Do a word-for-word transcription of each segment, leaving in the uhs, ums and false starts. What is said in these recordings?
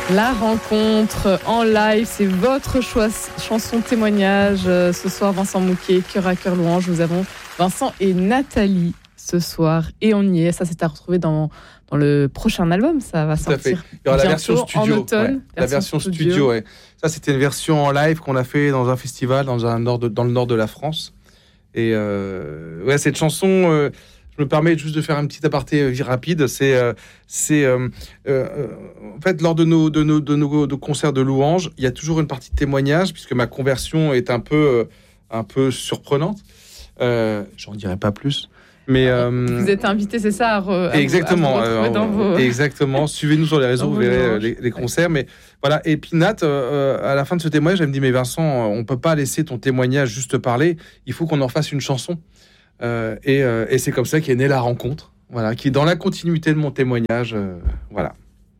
La rencontre en live, c'est votre choix, chanson témoignage. Ce soir, Vincent Mouquet, Cœur à Cœur Louange. Nous avons Vincent et Nathalie ce soir. Et on y est. Ça, c'est à retrouver dans, dans le prochain album. Ça va Tout sortir. Il y aura la version studio. En automne. Ouais. Version la version studio, studio ouais. Ça, c'était une version en live qu'on a fait dans un festival dans, un nord de, dans le nord de la France. Et euh, ouais, cette chanson... Euh, je me permets juste de faire un petit aparté euh, rapide. C'est, euh, c'est euh, euh, en fait, lors de nos, de, nos, de nos de concerts de louanges, il y a toujours une partie de témoignage, puisque ma conversion est un peu, euh, un peu surprenante. Euh, j'en dirai pas plus. Mais, euh, vous êtes invité, c'est ça, à, re, à exactement, vous, à vous retrouver dans vos... Exactement. Suivez-nous sur les réseaux, vous verrez les, les concerts. Mais voilà. Et puis Nat, euh, à la fin de ce témoignage, elle me dit, mais Vincent, on peut pas laisser ton témoignage juste parler. Il faut qu'on en fasse une chanson. Euh, et, euh, et c'est comme ça qu'est née la rencontre, voilà, qui est dans la continuité de mon témoignage, euh, voilà.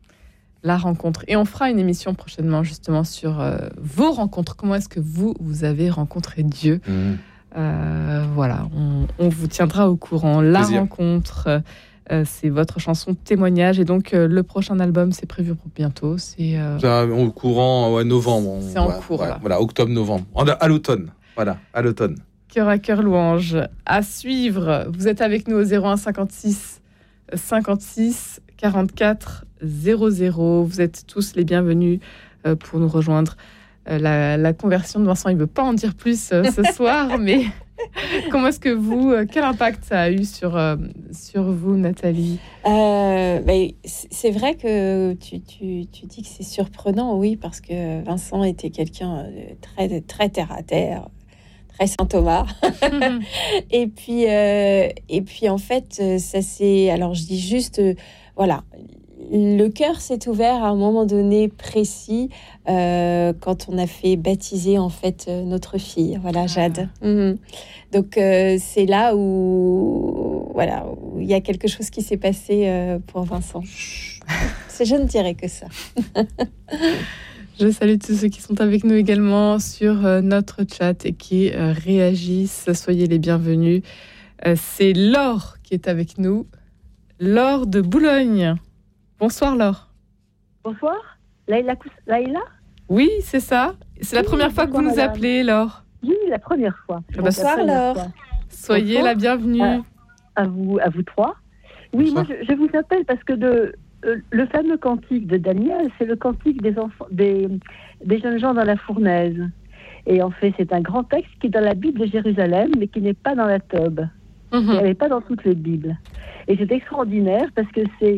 La rencontre. Et on fera une émission prochainement justement sur euh, vos rencontres. Comment est-ce que vous, vous avez rencontré Dieu ? mmh. euh, Voilà, on, on vous tiendra au courant. La Plaisir. rencontre, euh, c'est votre chanson témoignage. Et donc, euh, le prochain album, c'est prévu pour bientôt. C'est euh... au courant, ouais, novembre. C'est en ouais, cours, ouais, là. Voilà, octobre-novembre. À l'automne, voilà, à l'automne. Cœur à Cœur Louange. À suivre, vous êtes avec nous au zéro un cinquante-six cinquante-six quarante-quatre zéro zéro. Vous êtes tous les bienvenus euh, pour nous rejoindre. Euh, la, la conversion de Vincent, il ne veut pas en dire plus euh, ce soir, mais comment est-ce que vous, euh, quel impact ça a eu sur, euh, sur vous, Nathalie ? euh, ben, C'est vrai que tu, tu, tu dis que c'est surprenant, oui, parce que Vincent était quelqu'un de très, très terre-à-terre, très Saint Thomas. et puis euh, et puis en fait ça c'est alors je dis juste euh, voilà, le cœur s'est ouvert à un moment donné précis euh, quand on a fait baptiser en fait notre fille, voilà, Jade. Ah. Mmh. Donc euh, c'est là où voilà, où il y a quelque chose qui s'est passé euh, pour Vincent. C'est, je ne dirais que ça. Je salue tous ceux qui sont avec nous également sur euh, notre chat et qui euh, réagissent. Soyez les bienvenus. Euh, c'est Laure qui est avec nous. Laure de Boulogne. Bonsoir Laure. Bonsoir. Laïla, Laïla ? Oui, c'est ça. C'est oui, la première fois que vous nous madame. appelez, Laure. Oui, la première fois. Bonsoir Laure. Fois. Soyez bonsoir. La bienvenue. À, à, vous, à vous trois. Oui, bonsoir. moi je, je vous appelle parce que de... le fameux cantique de Daniel, c'est le cantique des enfants, des, des jeunes gens dans la fournaise. Et en fait, c'est un grand texte qui est dans la Bible de Jérusalem, mais qui n'est pas dans la Tob. Mmh. Elle n'est pas dans toutes les Bibles. Et c'est extraordinaire parce que c'est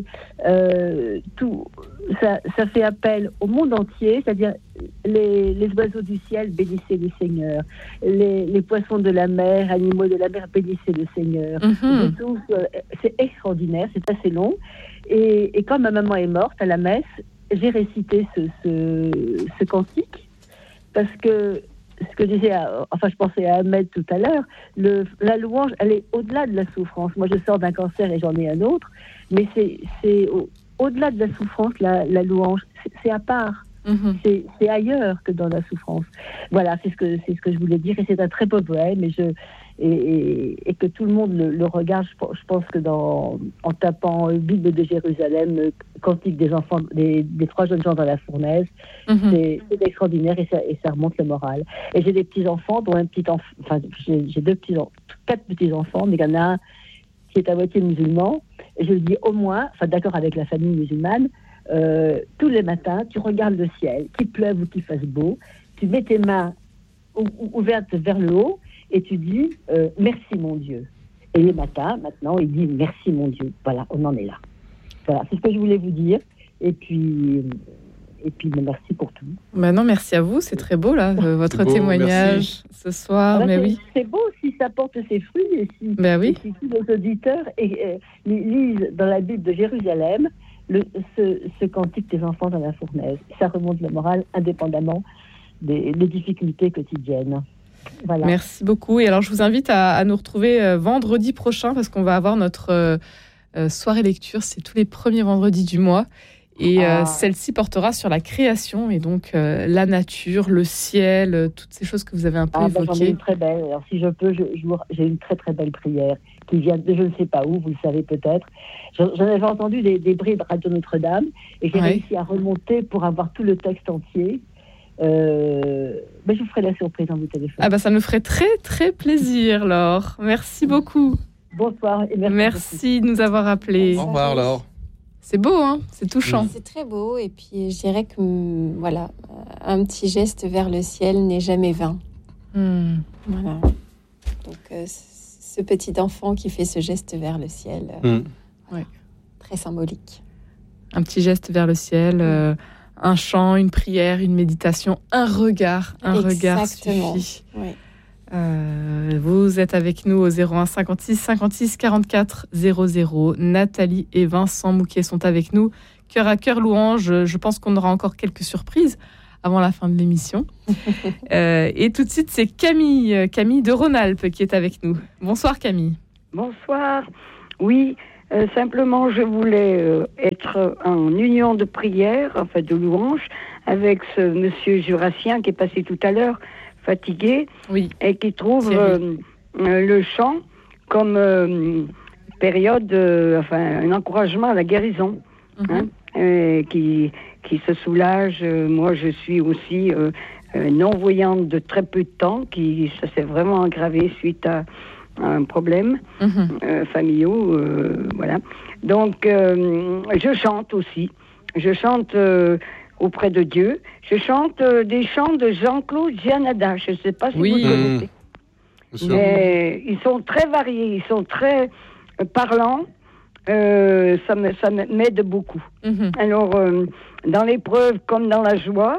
euh, tout, ça, ça fait appel au monde entier, c'est-à-dire les, les oiseaux du ciel, bénissez le Seigneur. Les, les poissons de la mer, animaux de la mer, bénissez le Seigneur. Mmh. Tout, c'est extraordinaire, c'est assez long. Et, et quand ma maman est morte à la messe, j'ai récité ce, ce, ce cantique parce que ce que disait, enfin je pensais à Ahmed tout à l'heure, le, la louange, elle est au-delà de la souffrance. Moi je sors d'un cancer et j'en ai un autre, mais c'est, c'est au, au-delà de la souffrance, la, la louange, c'est, c'est à part. Mmh. C'est, c'est ailleurs que dans la souffrance. Voilà, c'est ce que c'est ce que je voulais dire. Et c'est un très beau poème. Et je et, et, et que tout le monde le, le regarde. Je, je pense que dans en tapant Bible de Jérusalem, cantique des enfants, des, des trois jeunes gens dans la fournaise, mmh. c'est, c'est extraordinaire et ça et ça remonte le moral. Et j'ai des petits enfants, dont un petit enfant. Enfin, j'ai, j'ai deux petits, quatre petits enfants, mais il y en a un qui est à moitié musulman. Et je lui dis au moins, enfin d'accord avec la famille musulmane. Euh, tous les matins, tu regardes le ciel, qu'il pleuve ou qu'il fasse beau, tu mets tes mains ou- ou- ouvertes vers le haut et tu dis euh, merci mon Dieu. Et les matins, maintenant, il dit merci mon Dieu. Voilà, on en est là. Voilà, c'est ce que je voulais vous dire. Et puis, et puis merci pour tout. Ben non, merci à vous, c'est très beau là, votre beau, témoignage merci. Ce soir. Alors, mais c'est, oui. c'est beau si ça porte ses fruits et si, ben oui. et si tous les auditeurs et, euh, lisent dans la Bible de Jérusalem. Le, ce, ce cantique des enfants dans la fournaise. Ça remonte le moral indépendamment des, des difficultés quotidiennes. Voilà. Merci beaucoup. Et alors, je vous invite à, à nous retrouver euh, vendredi prochain parce qu'on va avoir notre euh, euh, soirée lecture. C'est tous les premiers vendredis du mois. Et ah. euh, celle-ci portera sur la création et donc euh, la nature, le ciel, euh, toutes ces choses que vous avez un peu ah, évoquées. Ben, j'en ai une très belle. Alors, si je peux, je, je, j'ai une très très belle prière qui vient de je ne sais pas où, vous le savez peut-être. J'en, j'en avais entendu des, des bribes Radio Notre-Dame et j'ai Ouais. réussi à remonter pour avoir tout le texte entier. Euh, mais je vous ferai la surprise dans vos téléphones. Ah bah ça nous ferait très très plaisir, Laure. Merci beaucoup. Bonsoir et merci. Merci de nous avoir appelés. Au revoir, Laure. C'est beau, hein, c'est touchant. C'est très beau et puis je dirais que hum, voilà, un petit geste vers le ciel n'est jamais vain. Hmm. Voilà. Donc euh, ce petit enfant qui fait ce geste vers le ciel, euh, Mm. très symbolique. Un petit geste vers le ciel, euh, un chant, une prière, une méditation, un regard, un regard Exactement. suffit. Oui. Euh, vous êtes avec nous au zéro un cinquante-six cinquante-six quarante-quatre zéro zéro. Nathalie et Vincent Mouquet sont avec nous. Cœur à cœur louange. Je pense qu'on aura encore quelques surprises avant la fin de l'émission. euh, et tout de suite, c'est Camille, Camille de Rhône-Alpes qui est avec nous. Bonsoir Camille. Bonsoir. Oui, euh, simplement, je voulais euh, être en union de prière, enfin de louange, avec ce monsieur jurassien qui est passé tout à l'heure, fatigué, Oui. et qui trouve Thierry. euh, euh, le chant comme euh, période, euh, enfin, un encouragement à la guérison, Mhm. hein, et qui, qui se soulage. Euh, moi, je suis aussi euh, euh, non-voyante de très peu de temps, qui ça s'est vraiment aggravé suite à, à un problème Mhm. euh, familiaux, euh, voilà. Donc, euh, je chante aussi. Je chante euh, auprès de Dieu. Je chante euh, des chants de Jean-Claude Gianada. Je ne sais pas si Oui. vous le connaissez. Bien sûr. Mais ils sont très variés, ils sont très euh, parlants. Euh, ça me, ça m'aide beaucoup. Mhm. Alors, euh, dans l'épreuve comme dans la joie,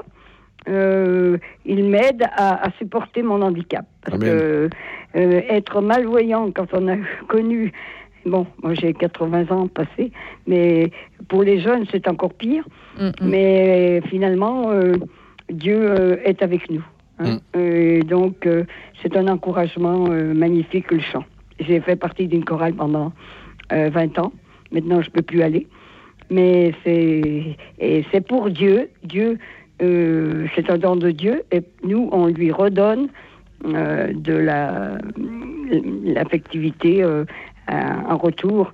euh, il m'aide à, à supporter mon handicap. Parce Amen. que euh, être malvoyant quand on a connu, bon, moi j'ai quatre-vingts ans passés, mais pour les jeunes c'est encore pire. Mhm. Mais finalement, euh, Dieu euh, est avec nous. Hein. Mm. Et donc, euh, c'est un encouragement euh, magnifique, le chant. J'ai fait partie d'une chorale pendant euh, vingt ans. Maintenant, je ne peux plus aller. Mais c'est, et c'est pour Dieu. Dieu, euh, c'est un don de Dieu. Et nous, on lui redonne euh, de la, l'affectivité euh, en retour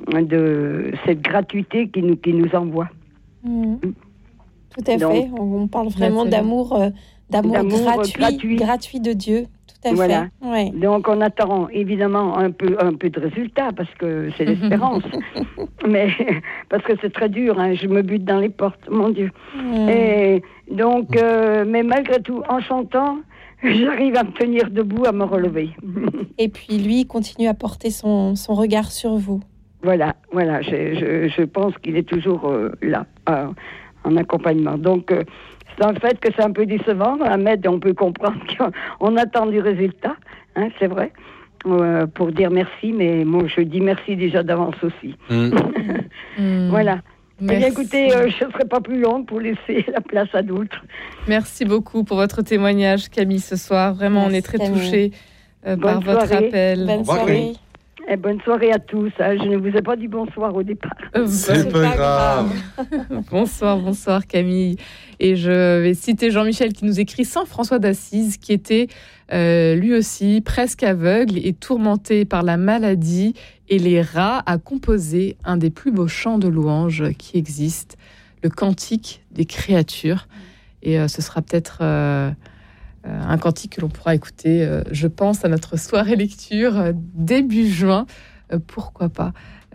de cette gratuité qu'il nous, qu'il nous envoie. Mmh. Tout à Donc, fait. On, on parle vraiment Nathalie. d'amour, euh, d'amour, D'amour, euh, gratuit, gratuit. gratuit de Dieu. Tout à Voilà. fait. Ouais. Donc on attend évidemment un peu, un peu de résultat parce que c'est l'espérance. Mais parce que c'est très dur, hein, je me bute dans les portes, mon Dieu. Mmh. Et donc, euh, mais malgré tout, en chantant, j'arrive à me tenir debout, à me relever. Et puis lui, il continue à porter son, son regard sur vous. Voilà, voilà, je, je, je pense qu'il est toujours euh, là, euh, en accompagnement. Donc, euh, c'est un fait que c'est un peu décevant. À Med, on peut comprendre qu'on attend du résultat, hein, c'est vrai, euh, pour dire merci, mais moi, je dis merci déjà d'avance aussi. Mm. Mhm. Voilà. Eh bien, Merci. écoutez, euh, je ne serai pas plus longue pour laisser la place à d'autres. Merci beaucoup pour votre témoignage, Camille, ce soir. Vraiment, on Merci, est très Camille. touchés euh, par Bonne votre soirée. appel. Bonne revoir, soirée. Camille. Et bonne soirée à tous. hein. Je ne vous ai pas dit bonsoir au départ. Euh, C'est pas pas grave. Bonsoir, bonsoir Camille. Et je vais citer Jean-Michel qui nous écrit Saint François d'Assise, qui était euh, lui aussi presque aveugle et tourmenté par la maladie et les rats, a composé un des plus beaux chants de louange qui existent, le Cantique des créatures. Et euh, ce sera peut-être euh, euh, un cantique que l'on pourra écouter, euh, je pense, à notre soirée lecture euh, début juin. Euh, pourquoi pas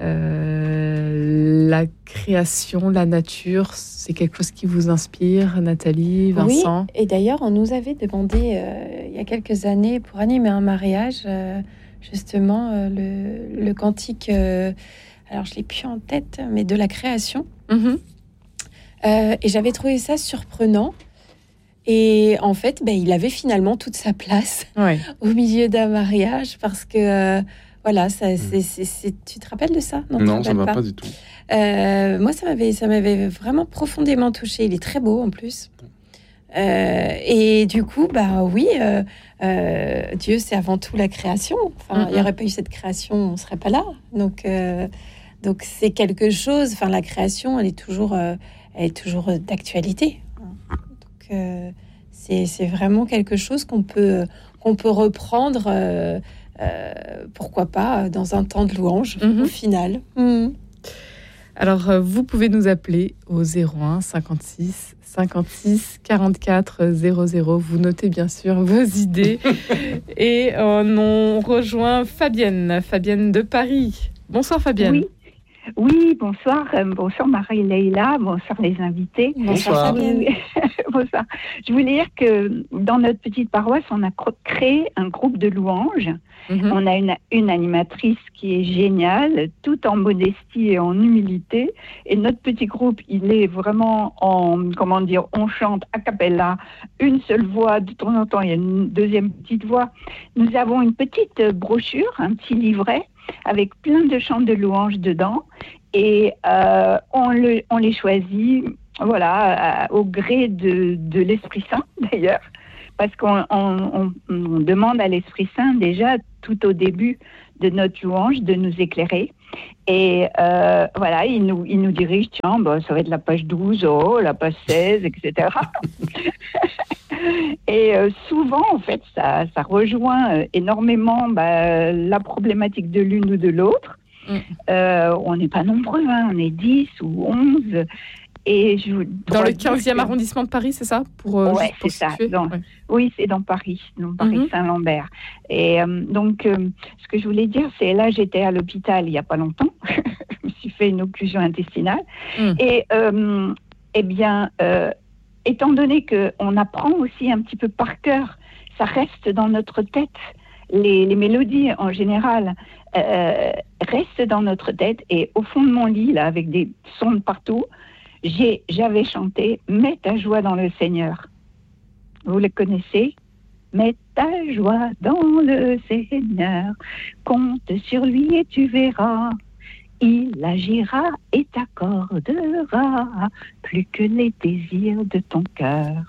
Euh, la création, la nature, c'est quelque chose qui vous inspire, Nathalie, Vincent? Oui, et d'ailleurs, on nous avait demandé euh, il y a quelques années pour animer un mariage, euh, justement, euh, le, le cantique, euh, alors je ne l'ai plus en tête, mais de la création. Mhm. Euh, et j'avais trouvé ça surprenant. Et en fait, ben, il avait finalement toute sa place Ouais. au milieu d'un mariage parce que, euh, voilà, ça, c'est, c'est, c'est- tu te rappelles de ça? tu te Non, ça ne rappelles va pas du tout. Euh, moi, ça m'avait, ça m'avait vraiment profondément touchée. Il est très beau en plus. Euh, et du coup, bah oui, euh, euh, Dieu, c'est avant tout la création. Enfin, il n'y aurait pas eu cette création, on ne serait pas là. Donc, euh, donc c'est quelque chose. Enfin, la création, elle est toujours, euh, elle est toujours d'actualité. Donc, euh, c'est, c'est vraiment quelque chose qu'on peut, qu'on peut reprendre euh, euh, pourquoi pas dans un temps de louange Mhm. au final. Mhm. Alors, euh, vous pouvez nous appeler au zéro un cinquante-six cinquante-six quarante-quatre zéro zéro. Vous notez bien sûr vos idées. Et euh, on rejoint Fabienne, Fabienne de Paris. Bonsoir Fabienne. Oui, oui, bonsoir, euh, bonsoir Marie-Leila, bonsoir les invités. Bonsoir. Fabienne. Bonsoir. Je voulais dire que dans notre petite paroisse, on a cro- créé un groupe de louanges. Mhm. On a une, une animatrice qui est géniale, tout en modestie et en humilité. Et notre petit groupe, il est vraiment en, comment dire, on chante a cappella, une seule voix. De temps en temps, il y a une deuxième petite voix. Nous avons une petite brochure, un petit livret avec plein de chants de louanges dedans. Et euh, on, le, on les choisit, voilà, à- au gré de, de l'Esprit Saint, d'ailleurs. Parce qu'on on, on, on demande à l'Esprit Saint déjà tout au début de notre louange de nous éclairer. Et euh, voilà, il nous, il nous dirige, tiens, bah, ça va être la page douze, oh, la page seize, et cetera. Et euh, souvent, en fait, ça, ça rejoint euh, énormément bah, la problématique de l'une ou de l'autre. Mm. Euh, on n'est pas nombreux, hein, on est dix ou onze. Et je vous Dans dois le dire quinzième que- arrondissement de Paris, c'est ça pour, euh, Ouais, juste pour c'est ça, situer dans- Ouais. Oui, c'est dans Paris, dans Paris Mhm. Saint-Lambert. Et euh, donc, euh, ce que je voulais dire, c'est là, j'étais à l'hôpital il n'y a pas longtemps. Je me suis fait une occlusion intestinale. Mm. Et euh, eh bien, euh, étant donné qu'on apprend aussi un petit peu par cœur, ça reste dans notre tête. Les, les mélodies, en général, euh, restent dans notre tête. Et au fond de mon lit, là, avec des sons de partout, j'ai, j'avais chanté « Mets ta joie dans le Seigneur ». Vous le connaissez ? Mets ta joie dans le Seigneur, compte sur lui et tu verras. Il agira et t'accordera plus que les désirs de ton cœur.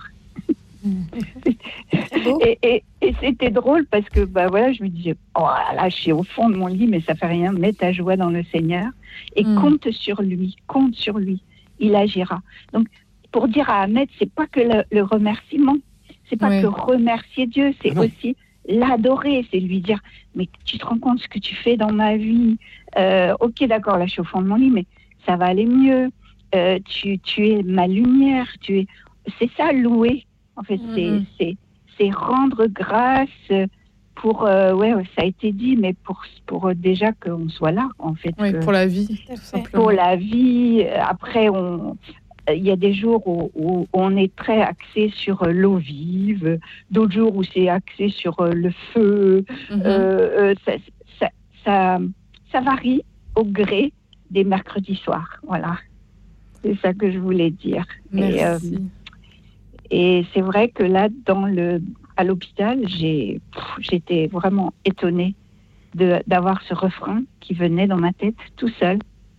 C'est beau. Et, et, et c'était drôle parce que bah voilà, je me disais, oh là, je suis au fond de mon lit, mais ça fait rien. Mets ta joie dans le Seigneur et Mm. compte sur lui, compte sur lui. Il agira. Donc, pour dire à Ahmed, c'est pas que le, le remerciement, c'est pas Oui. que remercier Dieu, c'est Ah non. aussi l'adorer, c'est lui dire, mais tu te rends compte ce que tu fais dans ma vie. Euh, ok, d'accord, là je suis au fond de mon lit, mais ça va aller mieux. Euh, tu, tu es ma lumière, tu es. C'est ça louer. En fait, Mhm. c'est, c'est, c'est rendre grâce pour, euh, ouais, ça a été dit, mais pour, pour euh, déjà qu'on soit là, en fait. Oui, que- pour la vie, Tout à tout fait. simplement. pour la vie. Après, on, il y a des jours où, où on est très axé sur euh, l'eau vive, d'autres jours où c'est axé sur euh, le feu. Mhm. Euh, euh, ça, ça, ça, ça varie au gré des mercredis soirs. Voilà. C'est ça que je voulais dire. Et, euh, Merci. et c'est vrai que là, dans le, à l'hôpital, j'ai, pff, j'étais vraiment étonnée de, d'avoir ce refrain qui venait dans ma tête tout seul.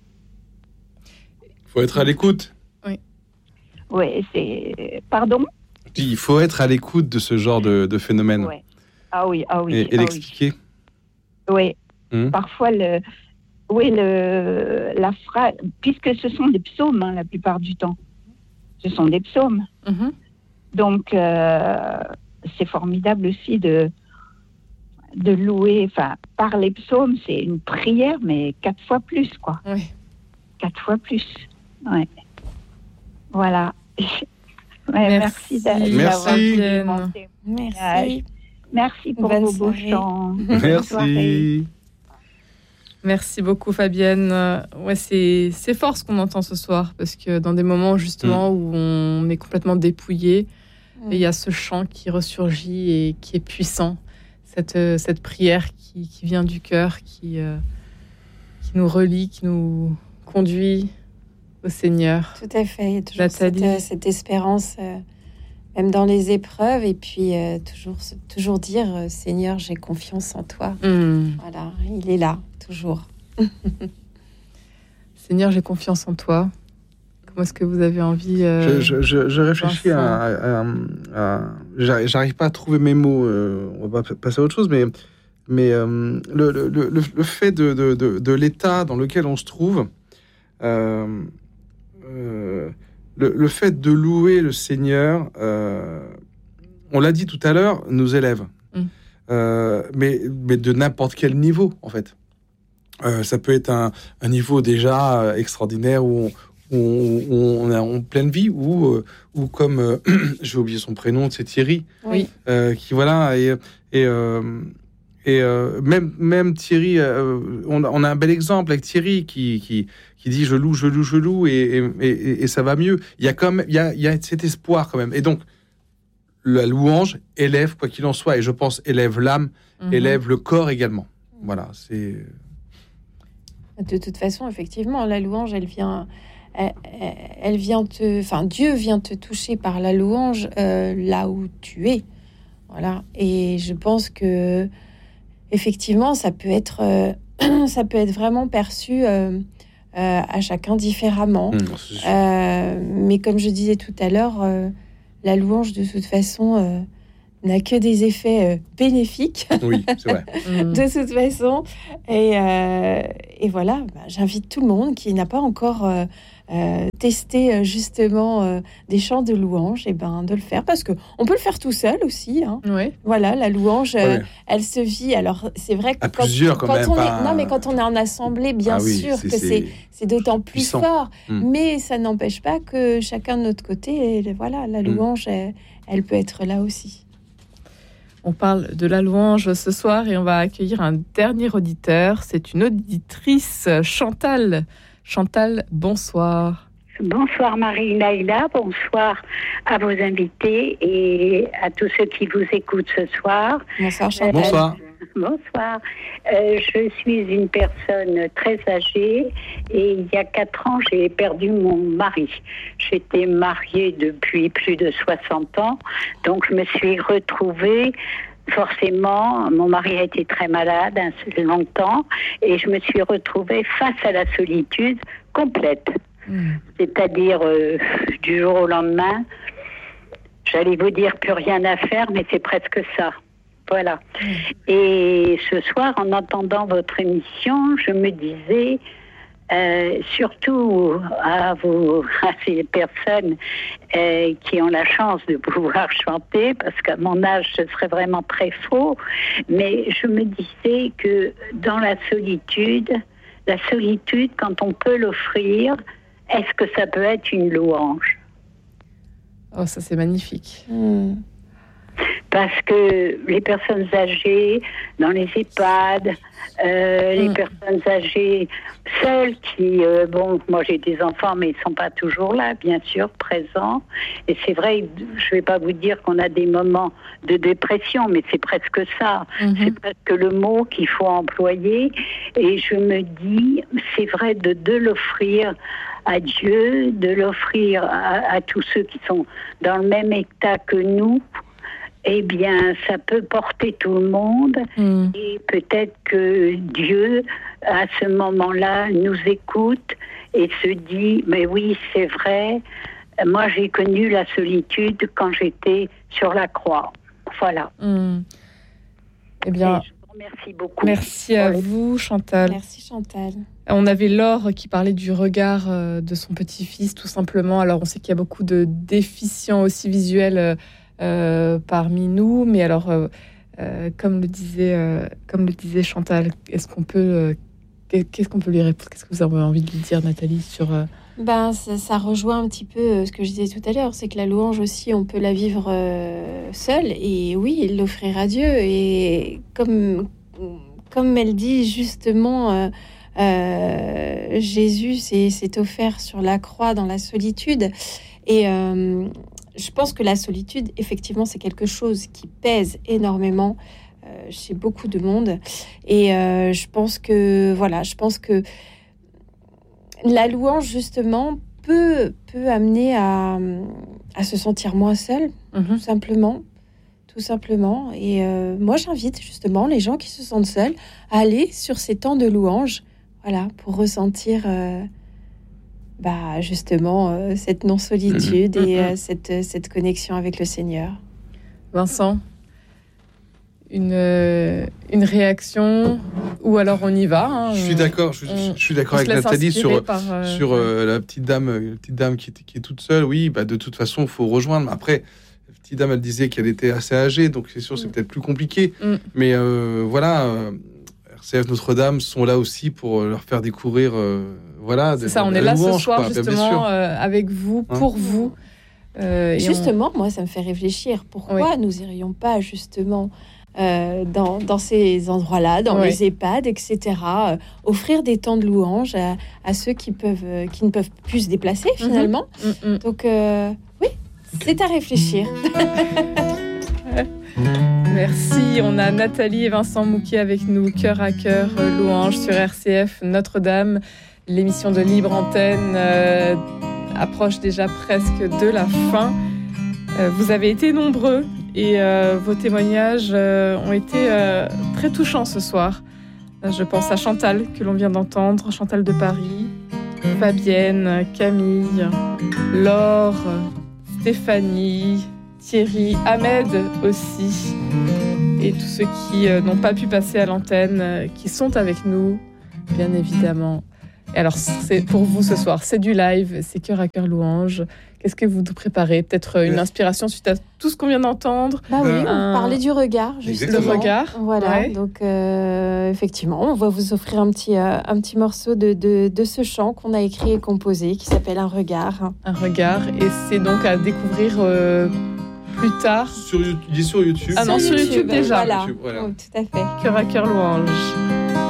Il faut être à l'écoute. Ouais, c'est. Pardon? Je dis, Il faut être à l'écoute de ce genre de, de phénomène Ouais. Ah oui, ah oui. et, et ah oui. l'expliquer. Oui. Hmm. Parfois, le, oui, le, la phrase, puisque ce sont des psaumes hein, la plupart du temps. Ce sont des psaumes. Mhm. Donc, euh, c'est formidable aussi de, de louer. Enfin, par les psaumes, c'est une prière, mais quatre fois plus, quoi. Oui. Quatre fois plus. Ouais. Voilà. Ouais, Merci. merci d'a- Merci. d'avoir écouté mon Fabienne. témoignage. Merci. Merci pour Bonne vos beaux soirée. chants. Bonne soirée. Merci. Merci beaucoup Fabienne. Euh, Ouais, c'est c'est fort ce qu'on entend ce soir parce que dans des moments justement où on est complètement dépouillé, Mm. et il y a ce chant qui ressurgit et qui est puissant, cette euh, cette prière qui, qui vient du cœur, qui euh, qui nous relie, qui nous conduit au Seigneur. Tout à fait. Il y a toujours cette, Nathalie. euh, cette espérance, euh, même dans les épreuves, et puis euh, toujours, toujours dire euh, Seigneur, j'ai confiance en toi. Hmm. Voilà, il est là, toujours. Seigneur, j'ai confiance en toi. Comment est-ce que vous avez envie euh, Je, je, je, je réfléchis Vincent. à, à- à- à- j'arrive, j'arrive pas à trouver mes mots. euh, on va pas passer à autre chose, mais mais euh, le, le, le, le fait de, de, de, de l'état dans lequel on se trouve, euh, euh, le, le fait de louer le Seigneur, euh, on l'a dit tout à l'heure, nous élève. Mm. euh, mais, mais de n'importe quel niveau, en fait. Euh, ça peut être un, un niveau déjà extraordinaire où on, où on, où on est en pleine vie, ou, euh, ou comme, euh, j'ai oublié son prénom, c'est Thierry, Oui. euh, qui, voilà, et... et euh, Et euh, même, même Thierry, euh, on, a, on a un bel exemple avec Thierry qui, qui, qui dit je loue, je loue, je loue, et, et, et, et ça va mieux. Il y a quand même, il y a, il y a cet espoir quand même. Et donc, la louange élève, quoi qu'il en soit, et je pense élève l'âme, mm-hmm. élève le corps également. Voilà, c'est... De toute façon, effectivement, la louange, elle vient... Elle, elle vient te... Enfin, Dieu vient te toucher par la louange euh, là où tu es. Voilà. Et je pense que effectivement, ça peut être, euh, ça peut être vraiment perçu euh, euh, à chacun différemment. Mmh, euh, mais comme je disais tout à l'heure, euh, la louange, de toute façon, euh, n'a que des effets euh, bénéfiques. Oui, c'est vrai. De toute façon. Et, euh, et voilà, bah, j'invite tout le monde qui n'a pas encore euh, euh, testé justement euh, des chants de louange, et ben de le faire, parce que on peut le faire tout seul aussi. Hein. Oui. Voilà, la louange, euh, ouais. elle se vit. Alors c'est vrai que à quand, plusieurs, quand, quand même, on pas... est, non mais quand on est en assemblée, bien ah oui, sûr c'est, que c'est, c'est, c'est d'autant plus puissant. fort. Mmh. Mais ça n'empêche pas que chacun de notre côté, et voilà, la louange, mmh. elle, elle peut être là aussi. On parle de la louange ce soir et on va accueillir un dernier auditeur. C'est une auditrice, Chantal. Chantal, bonsoir. Bonsoir Marie-Naïla, bonsoir à vos invités et à tous ceux qui vous écoutent ce soir. Bonsoir Chantal. Euh, bonsoir. Bonsoir. Euh, je suis une personne très âgée et il y a quatre ans, j'ai perdu mon mari. J'étais mariée depuis plus de soixante ans, donc je me suis retrouvée. Forcément, mon mari a été très malade longtemps et je me suis retrouvée face à la solitude complète. Mmh. C'est-à-dire euh, du jour au lendemain, j'allais vous dire plus rien à faire, mais c'est presque ça. Voilà. Mmh. Et ce soir, en entendant votre émission, je me disais, euh, surtout à, vous, à ces personnes euh, qui ont la chance de pouvoir chanter, parce qu'à mon âge, ce serait vraiment très faux, mais je me disais que dans la solitude, la solitude, quand on peut l'offrir, est-ce que ça peut être une louange ? Oh, ça c'est magnifique. Mmh. Parce que les personnes âgées, dans les EHPAD, euh, les mmh. personnes âgées seules qui... Euh, bon, moi j'ai des enfants, mais ils ne sont pas toujours là, bien sûr, présents. Et c'est vrai, je ne vais pas vous dire qu'on a des moments de dépression, mais c'est presque ça. Mmh. C'est presque le mot qu'il faut employer. Et je me dis, c'est vrai de, de l'offrir à Dieu, de l'offrir à, à tous ceux qui sont dans le même état que nous. Eh bien, ça peut porter tout le monde. Mmh. Et peut-être que Dieu, à ce moment-là, nous écoute et se dit, mais oui, c'est vrai, moi j'ai connu la solitude quand j'étais sur la croix. Voilà. Mmh. Eh bien, et je vous remercie beaucoup. Merci à oui. vous, Chantal. Merci, Chantal. On avait Laure qui parlait du regard de son petit-fils, tout simplement. Alors, on sait qu'il y a beaucoup de déficients aussi visuels Euh, parmi nous, mais alors, euh, euh, comme le disait, euh, comme le disait Chantal, est-ce qu'on peut, euh, qu'est-ce qu'on peut lui répondre ? Qu'est-ce que vous avez envie de lui dire, Nathalie, sur euh... Ben, ça, ça rejoint un petit peu ce que je disais tout à l'heure, c'est que la louange aussi, on peut la vivre euh, seule, et oui, l'offrir à Dieu. Et comme, comme elle dit justement, euh, euh, Jésus s'est, s'est offert sur la croix dans la solitude, et euh, je pense que la solitude, effectivement, c'est quelque chose qui pèse énormément euh, chez beaucoup de monde. Et euh, je pense que, voilà, je pense que la louange, justement, peut, peut amener à, à se sentir moins seul, mm-hmm. tout simplement. Tout simplement. Et euh, moi, j'invite justement les gens qui se sentent seuls à aller sur ces temps de louange, voilà, pour ressentir... Euh, Bah, justement, euh, cette non-solitude mmh. et euh, cette, cette connexion avec le Seigneur. Vincent, une, euh, une réaction, ou alors on y va. Hein, je suis d'accord, je, on, je suis d'accord avec Nathalie sur, par, euh, sur euh, la petite dame, la petite dame qui, qui est toute seule. Oui, bah, de toute façon, il faut rejoindre. Après, petite dame, elle disait qu'elle était assez âgée, donc c'est sûr, c'est peut-être plus compliqué. Mm. Mais euh, voilà, euh, R C F Notre-Dame sont là aussi pour leur faire découvrir. Euh, voilà, C'est de, ça, de on est la là ce louange, soir quoi. Bien sûr. justement euh, avec vous, Hein. pour vous. Euh, et Justement, moi, ça me fait réfléchir. Pourquoi nous irions pas justement euh, dans, dans ces endroits-là, dans Oui. les EHPAD, et cetera, euh, offrir des temps de louange à, à ceux qui, peuvent, euh, qui ne peuvent plus se déplacer finalement. on- Mm, mm. Donc, euh, oui, c'est à réfléchir. Merci. On a Nathalie et Vincent Mouquet avec nous, cœur à cœur, euh, louange sur R C F Notre-Dame. L'émission de Libre Antenne euh, approche déjà presque de la fin. Euh, vous avez été nombreux et euh, vos témoignages euh, ont été euh, très touchants ce soir. Euh, Je pense à Chantal que l'on vient d'entendre, Chantal de Paris, Fabienne, Camille, Laure, Stéphanie, Thierry, Ahmed aussi, et tous ceux qui euh, n'ont pas pu passer à l'antenne, euh, qui sont avec nous, bien évidemment. Et alors, c'est pour vous ce soir, c'est du live, c'est cœur à cœur louange. Qu'est-ce que vous nous préparez ? Peut-être euh, une Euh. inspiration suite à tout ce qu'on vient d'entendre. Bah oui, Euh, on parlait du regard, Le justement. regard. Voilà, ouais. donc euh, effectivement, on va vous offrir un petit, euh, un petit morceau de, de, de ce chant qu'on a écrit et composé, qui s'appelle Un regard. Un regard. Et c'est donc à découvrir euh, plus tard. Sur, You- il est sur YouTube. Ah non, sur YouTube déjà. Voilà, YouTube, voilà. Oh, tout à fait. Cœur à cœur louange.